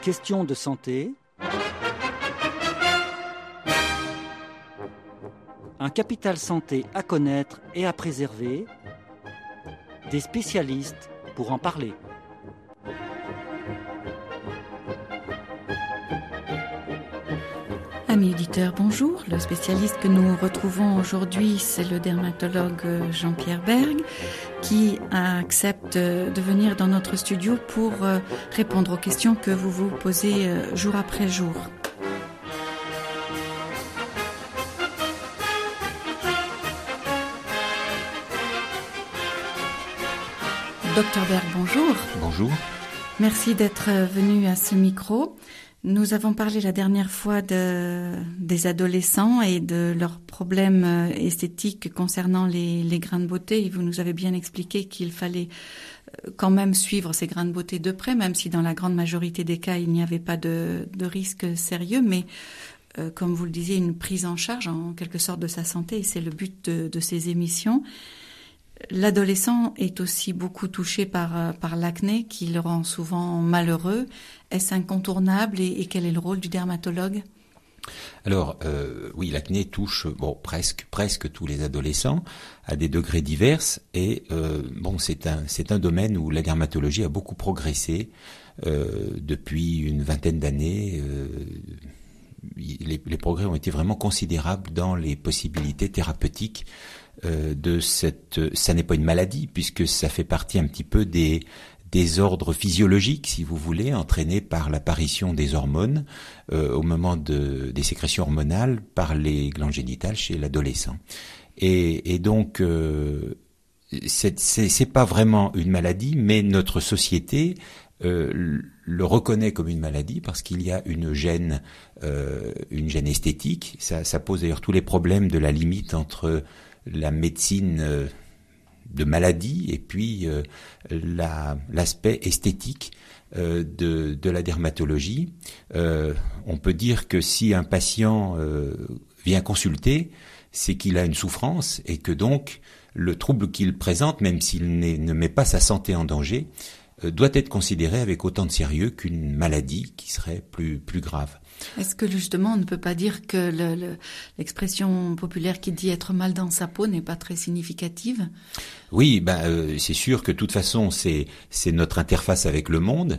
Questions de santé. Un capital santé à connaître et à préserver. Des spécialistes pour en parler. Amis auditeurs, bonjour. Le spécialiste que nous retrouvons aujourd'hui, c'est le dermatologue Jean-Pierre Berg, qui accepte de venir dans notre studio pour répondre aux questions que vous vous posez jour après jour. Docteur Berg, bonjour. Bonjour. Merci d'être venu à ce micro. Nous avons parlé la dernière fois des adolescents et de leurs problèmes esthétiques concernant les grains de beauté. Et vous nous avez bien expliqué qu'il fallait quand même suivre ces grains de beauté de près, même si dans la grande majorité des cas, il n'y avait pas de risque sérieux. Mais comme vous le disiez, une prise en charge en quelque sorte de sa santé, et c'est le but de ces émissions. L'adolescent est aussi beaucoup touché par l'acné qui le rend souvent malheureux. Est-ce incontournable et quel est le rôle du dermatologue ? Alors, oui, l'acné touche presque tous les adolescents à des degrés divers et c'est un domaine où la dermatologie a beaucoup progressé depuis une vingtaine d'années. Les progrès ont été vraiment considérables dans les possibilités thérapeutiques ça n'est pas une maladie puisque ça fait partie un petit peu des désordres physiologiques, si vous voulez, entraînés par l'apparition des hormones au moment des sécrétions hormonales par les glandes génitales chez l'adolescent. Et donc c'est pas vraiment une maladie, mais notre société le reconnaît comme une maladie parce qu'il y a une gène esthétique. Ça pose d'ailleurs tous les problèmes de la limite entre la médecine de maladie et puis l'aspect esthétique de la dermatologie. On peut dire que si un patient vient consulter, c'est qu'il a une souffrance et que donc le trouble qu'il présente, même s'il ne met pas sa santé en danger, doit être considéré avec autant de sérieux qu'une maladie qui serait plus grave. Est-ce que justement on ne peut pas dire que l'expression populaire qui dit être mal dans sa peau n'est pas très significative ? Oui, c'est sûr que de toute façon c'est notre interface avec le monde.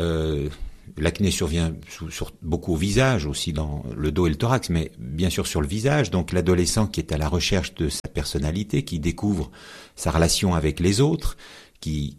L'acné survient beaucoup au visage, aussi dans le dos et le thorax, mais bien sûr sur le visage. Donc l'adolescent qui est à la recherche de sa personnalité, qui découvre sa relation avec les autres, qui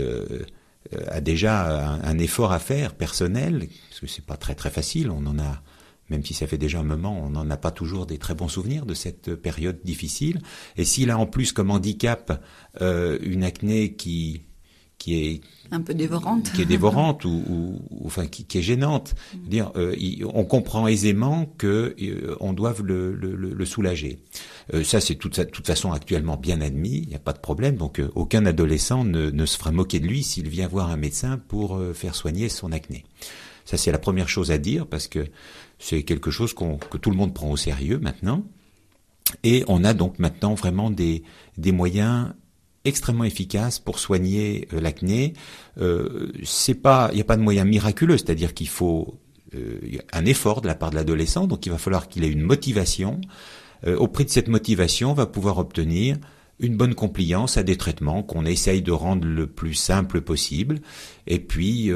a déjà un effort à faire personnel, parce que c'est pas très très facile, on en a, même si ça fait déjà un moment, on n'en a pas toujours des très bons souvenirs de cette période difficile. Et s'il a en plus comme handicap une acné qui est un peu dévorante, qui est dévorante ou enfin qui est gênante, dire on comprend aisément que on doive le soulager. Ça c'est de toute façon actuellement bien admis, il n'y a pas de problème. Donc aucun adolescent ne se fera moquer de lui s'il vient voir un médecin pour faire soigner son acné. Ça c'est la première chose à dire parce que c'est quelque chose que tout le monde prend au sérieux maintenant. Et on a donc maintenant vraiment des moyens extrêmement efficace pour soigner l'acné. Il n'y a pas de moyen miraculeux, c'est-à-dire qu'il faut un effort de la part de l'adolescent, donc il va falloir qu'il ait une motivation. Au prix de cette motivation, on va pouvoir obtenir une bonne compliance à des traitements qu'on essaye de rendre le plus simple possible. Et puis,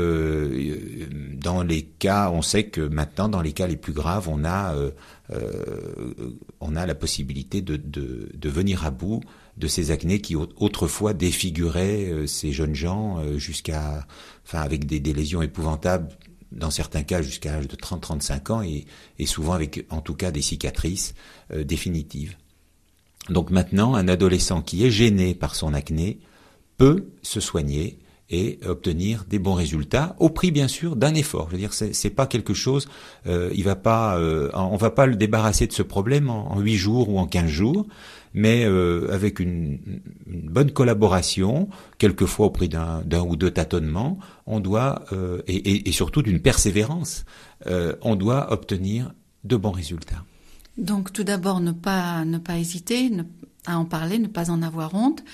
dans les cas, on sait que maintenant, dans les cas les plus graves, on a la possibilité de venir à bout de ces acnés qui autrefois défiguraient ces jeunes gens avec des lésions épouvantables, dans certains cas jusqu'à l'âge de 30-35 ans et souvent avec en tout cas des cicatrices définitives. Donc maintenant, un adolescent qui est gêné par son acné peut se soigner et obtenir des bons résultats au prix bien sûr d'un effort. Je veux dire, c'est pas quelque chose. On va pas le débarrasser de ce problème en 8 jours ou en 15 jours, mais avec une bonne collaboration, quelquefois au prix d'un ou deux tâtonnements, on doit et surtout d'une persévérance, on doit obtenir de bons résultats. Donc tout d'abord ne pas hésiter à en parler, ne pas en avoir honte.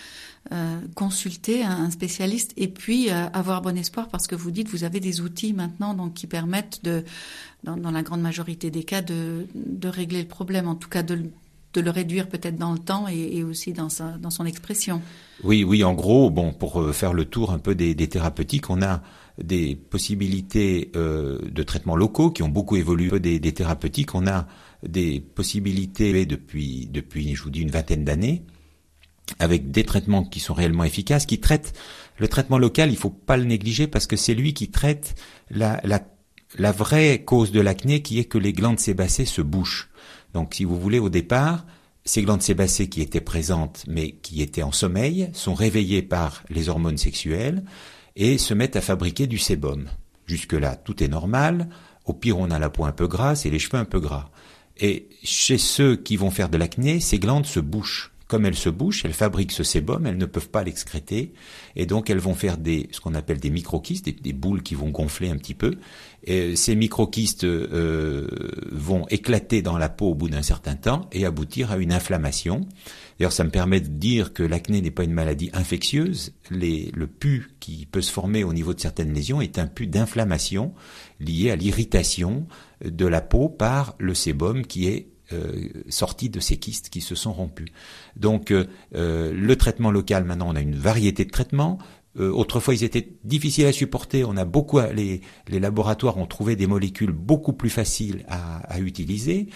consulter un spécialiste et puis avoir bon espoir parce que vous dites vous avez des outils maintenant donc qui permettent dans la grande majorité des cas de régler le problème, en tout cas de le réduire peut-être dans le temps et aussi dans son expression. Oui, en gros, pour faire le tour un peu des thérapeutiques, on a des possibilités de traitements locaux qui ont beaucoup évolué. Des thérapeutiques, on a des possibilités depuis, je vous dis, une vingtaine d'années, avec des traitements qui sont réellement efficaces, qui traitent le traitement local. Il faut pas le négliger parce que c'est lui qui traite la vraie cause de l'acné, qui est que les glandes sébacées se bouchent. Donc, si vous voulez, au départ, ces glandes sébacées qui étaient présentes, mais qui étaient en sommeil, sont réveillées par les hormones sexuelles et se mettent à fabriquer du sébum. Jusque-là, tout est normal. Au pire, on a la peau un peu grasse et les cheveux un peu gras. Et chez ceux qui vont faire de l'acné, ces glandes se bouchent. Comme elles se bouchent, elles fabriquent ce sébum, elles ne peuvent pas l'excréter, et donc elles vont faire ce qu'on appelle des microkystes, des boules qui vont gonfler un petit peu. Et ces microkystes vont éclater dans la peau au bout d'un certain temps et aboutir à une inflammation. D'ailleurs, ça me permet de dire que l'acné n'est pas une maladie infectieuse. Le pus qui peut se former au niveau de certaines lésions est un pus d'inflammation lié à l'irritation de la peau par le sébum qui est sortis de ces kystes qui se sont rompus. Donc le traitement local, maintenant on a une variété de traitements. Autrefois ils étaient difficiles à supporter, les laboratoires ont trouvé des molécules beaucoup plus faciles à utiliser.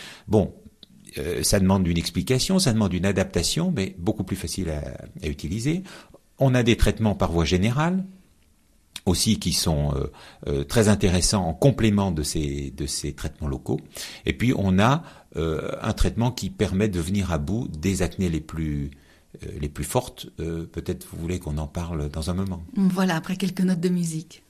Ça demande une explication, ça demande une adaptation, mais beaucoup plus facile à utiliser. On a des traitements par voie générale aussi qui sont très intéressants en complément de ces traitements locaux. Et puis on a un traitement qui permet de venir à bout des acnés les plus fortes. Peut-être vous voulez qu'on en parle dans un moment. Voilà, après quelques notes de musique.